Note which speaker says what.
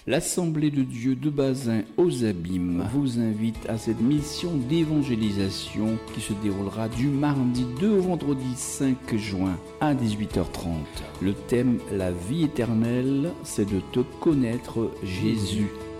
Speaker 1: L'Assemblée de Dieu de Bazin aux Abîmes vous invite à cette mission d'évangélisation qui se déroulera du mardi 2 au vendredi 5 juin à 18h30. Le thème « La vie éternelle », c'est de te connaître Jésus.